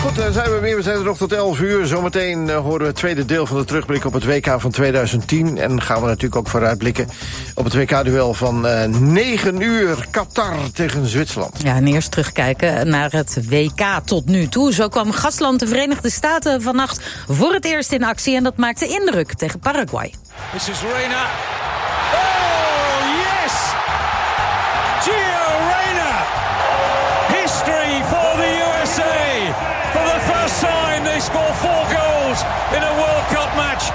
Goed, dan zijn we weer. We zijn er nog tot 11 uur. Zometeen horen we het tweede deel van de terugblik op het WK van 2010. En gaan we natuurlijk ook vooruitblikken op het WK-duel van 9 uur. Qatar tegen Zwitserland. Ja, en eerst terugkijken naar het WK tot nu toe. Zo kwam gastland de Verenigde Staten vannacht voor het eerst in actie. En dat maakte indruk tegen Paraguay. This is Reyna. Oh, yes! Gio Reyna! History for the USA! For the first time they score 4 goals in a World Cup match.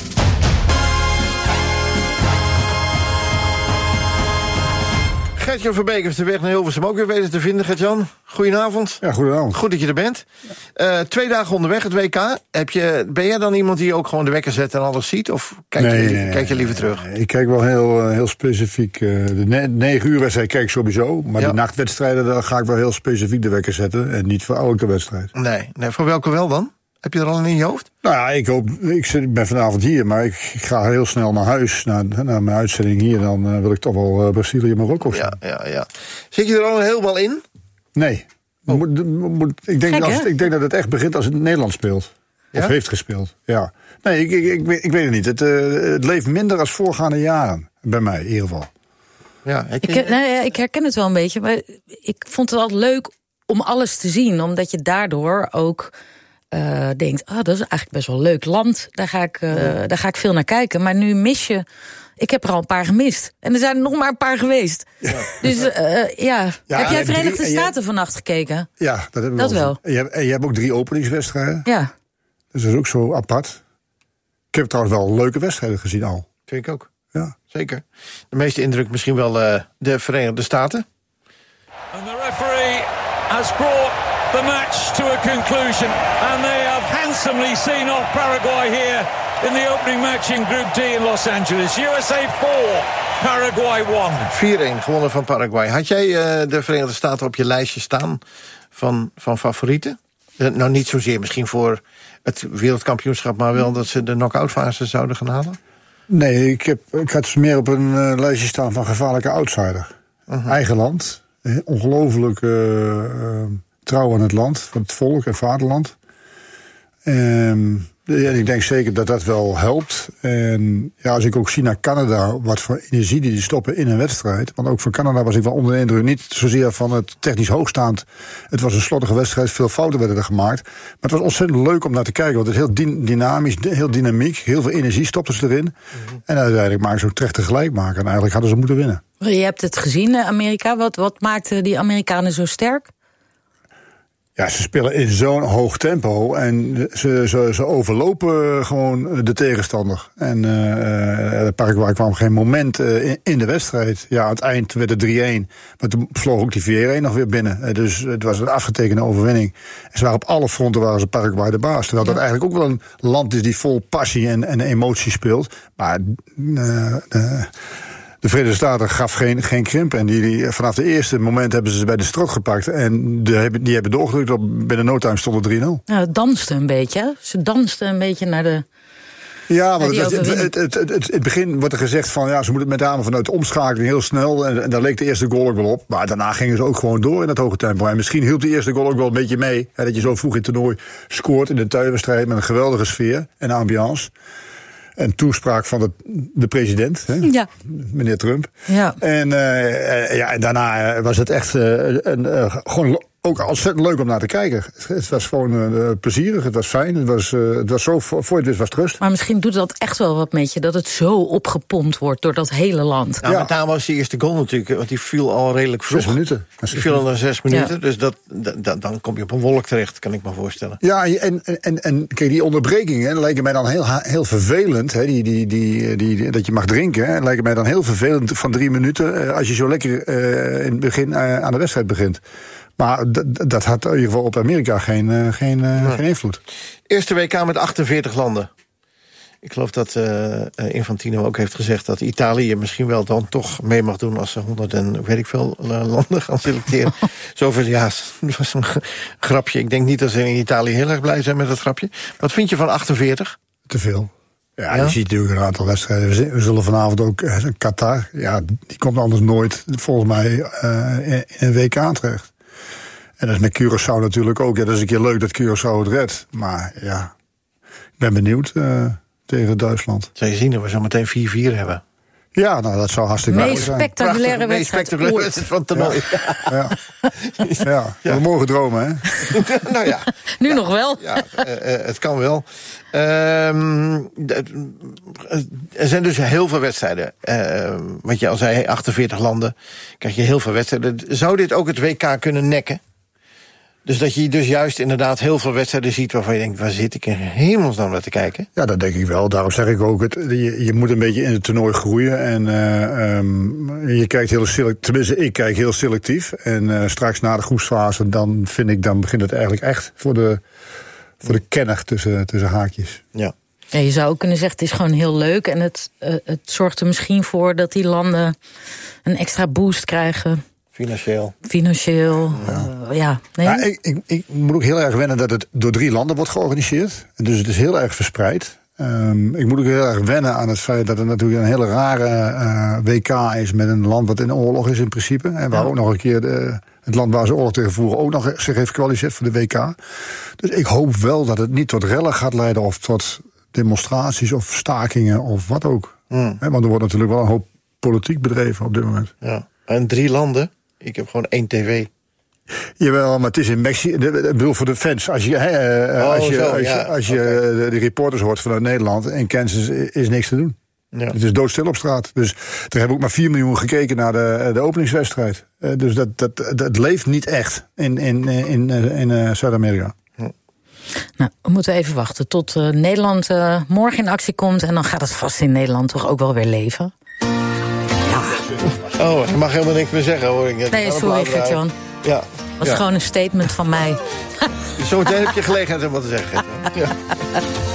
Gert-Jan Verbeek heeft de weg naar Hilversum ook weer weten te vinden. Gert-Jan, goedenavond. Ja, goedenavond. Goed dat je er bent. 2 dagen onderweg, het WK. Ben jij dan iemand die ook gewoon de wekker zet en alles ziet? Of kijk je liever terug? Ik kijk wel heel specifiek. De 9 uur wedstrijd kijk ik sowieso. Maar de nachtwedstrijden, daar ga ik wel heel specifiek de wekker zetten. En niet voor elke wedstrijd. Nee, voor welke wel dan? Heb je er al in je hoofd? Nou ja, ik ben vanavond hier, maar ik ga heel snel naar huis. Na mijn uitzending hier, dan wil ik toch wel Brazilië en Marokko zien. Ja. Zit je er al helemaal in? Nee. Ik denk dat het echt begint als het Nederland speelt. Of heeft gespeeld, ja. Nee, ik weet het niet. Het leeft minder als voorgaande jaren. Bij mij, in ieder geval. Ja, ik herken het wel een beetje. Maar ik vond het altijd leuk om alles te zien. Omdat je daardoor ook denkt, dat is eigenlijk best wel een leuk land. Daar ga ik veel naar kijken. Maar nu mis je... Ik heb er al een paar gemist. En er zijn er nog maar een paar geweest. Ja. Dus heb jij Verenigde Staten vannacht gekeken? Ja, dat heb ik dat wel. En je hebt ook 3 openingswedstrijden. Ja. Dus dat is ook zo apart. Ik heb trouwens wel leuke wedstrijden gezien al. Vind ik ook. Ja. Zeker. De meeste indruk misschien wel de Verenigde Staten. And the referee has brought the match to a conclusion. And they have handsomely seen off Paraguay here in the opening match in Group D in Los Angeles. USA 4, Paraguay 1. 4-1 gewonnen van Paraguay. Had jij de Verenigde Staten op je lijstje staan van favorieten? Nou, niet zozeer misschien voor het wereldkampioenschap, maar wel dat ze de knock-out fase zouden gaan halen? Nee, ik had ze meer op een lijstje staan van gevaarlijke outsider. Eigen land. Ongelooflijk trouw aan het land, het volk en vaderland. Ik denk zeker dat dat wel helpt. En ja, als ik ook zie naar Canada, wat voor energie die stoppen in een wedstrijd. Want ook voor Canada was ik wel onder de indruk. Niet zozeer van het technisch hoogstaand. Het was een slottige wedstrijd, veel fouten werden er gemaakt. Maar het was ontzettend leuk om naar te kijken. Want het is heel dynamisch, heel dynamiek. Heel veel energie stopten ze erin. En uiteindelijk maken ze ook terecht gelijk maken. En eigenlijk hadden ze moeten winnen. Je hebt het gezien, Amerika. Wat maakte die Amerikanen zo sterk? Ja, ze spelen in zo'n hoog tempo en ze overlopen gewoon de tegenstander. En Paraguay kwam geen moment in de wedstrijd. Ja, aan het eind werd het 3-1, maar toen vloog ook die 4-1 nog weer binnen. Dus het was een afgetekende overwinning. En ze waren op alle fronten waren ze Paraguay de baas. Terwijl dat eigenlijk ook wel een land is die vol passie en emotie speelt. Maar de Verenigde Staten gaf geen krimp. En die vanaf het eerste moment hebben ze bij de strot gepakt. En die hebben doorgedrukt. Binnen no time stond het 3-0. Nou, het danste een beetje. Ze dansten een beetje naar de... Ja, maar het begin wordt er gezegd van... ja, ze moeten met name vanuit de omschakeling heel snel... en daar leek de eerste goal ook wel op. Maar daarna gingen ze ook gewoon door in dat hoge tempo. En misschien hielp de eerste goal ook wel een beetje mee... Hè, dat je zo vroeg in het toernooi scoort in de thuiswedstrijd... met een geweldige sfeer en ambiance... En toespraak van de president, hè? Ja. Meneer Trump. Ja. En daarna was het echt gewoon ook ontzettend leuk om naar te kijken. Het was gewoon plezierig, het was fijn, het was zo, voor je het wist was het rust. Maar misschien doet dat echt wel wat met je, dat het zo opgepompt wordt door dat hele land. Nou, met name was die eerste goal natuurlijk, want die viel al redelijk vroeg. 6 minuten. Die viel al na 6 minuten, dus dan kom je op een wolk terecht, kan ik me voorstellen. Ja, en kijk, die onderbrekingen lijken mij dan heel vervelend, hè, dat je mag drinken, hè, lijken mij dan heel vervelend van 3 minuten, als je zo lekker in het begin aan de wedstrijd begint. Maar dat had in ieder geval op Amerika geen invloed. Eerste WK met 48 landen. Ik geloof dat Infantino ook heeft gezegd dat Italië misschien wel dan toch mee mag doen als ze 100 en weet ik veel landen gaan selecteren. Zoveel, ja, dat was een grapje. Ik denk niet dat ze in Italië heel erg blij zijn met dat grapje. Wat vind je van 48? Te veel. Ja, je ziet natuurlijk een aantal wedstrijden. We zullen vanavond ook Qatar. Ja, die komt anders nooit volgens mij in een WK terecht. En dat is met Curaçao natuurlijk ook. Ja, dat is een keer leuk dat Curaçao het redt. Maar ja, ik ben benieuwd tegen Duitsland. Zal je zien dat we zo meteen 4-4 hebben. Ja, nou, dat zou hartstikke leuk zijn. Spectaculaire Meest wedstrijd spectaculaire wedstrijd van het toernooi. Ja. We mogen dromen, hè? Nou ja. Nu nog wel. Ja, het kan wel. Er zijn dus heel veel wedstrijden. Wat je al zei, 48 landen. Krijg je heel veel wedstrijden. Zou dit ook het WK kunnen nekken? Dus dat je dus juist inderdaad heel veel wedstrijden ziet waarvan je denkt, waar zit ik in hemelsnaam naar te kijken? Ja, dat denk ik wel. Daarom zeg ik ook, je moet een beetje in het toernooi groeien. En je kijkt heel selectief. Tenminste, ik kijk heel selectief. En straks na de groepsfase, dan begint het eigenlijk echt voor de kenner tussen haakjes. Ja. Ja, je zou ook kunnen zeggen, het is gewoon heel leuk. En het zorgt er misschien voor dat die landen een extra boost krijgen. Financieel, ja. Nee? Ja, ik moet ook heel erg wennen dat het door 3 landen wordt georganiseerd. Dus het is heel erg verspreid. Ik moet ook heel erg wennen aan het feit dat het natuurlijk een hele rare WK is met een land wat in oorlog is in principe. En waar ook nog een keer het land waar ze oorlog tegen voeren ook nog zich heeft gekwalificeerd voor de WK. Dus ik hoop wel dat het niet tot rellen gaat leiden of tot demonstraties of stakingen of wat ook. Want er wordt natuurlijk wel een hoop politiek bedreven op dit moment. Ja. En 3 landen? Ik heb gewoon 1 tv. Jawel, maar het is in Mexico. Ik bedoel voor de fans. Als je de reporters hoort vanuit Nederland, in Kansas is niks te doen. Ja. Het is doodstil op straat. Dus er hebben ook maar 4 miljoen gekeken naar de openingswedstrijd. Dus dat leeft niet echt in Zuid-Amerika. Nou, we moeten even wachten tot Nederland morgen in actie komt. En dan gaat het vast in Nederland toch ook wel weer leven. Oh, je mag helemaal niks meer zeggen, hoor ik. Nee, sorry, Gert-Jan. Ja. Dat was gewoon een statement van mij. Zometeen heb je gelegenheid om wat te zeggen. Ja.